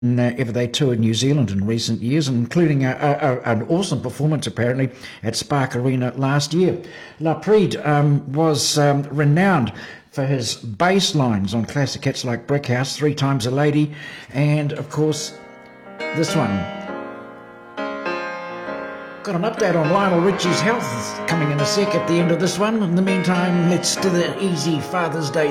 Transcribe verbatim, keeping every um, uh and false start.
uh, ever they toured New Zealand in recent years, including a, a, a, an awesome performance apparently at Spark Arena last year. La Pride um, was um, renowned for his bass lines on classic hits like Brick House, Three Times a Lady, and of course this one. Got an update on Lionel Richie's health coming in a sec at the end of this one. In the meantime, let's do the easy Father's Day